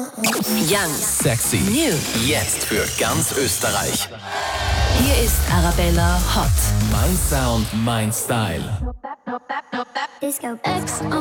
Young, Sexy. new. Jetzt für ganz Österreich. Hier ist Arabella Hot. Mein Sound, mein Style. Disco X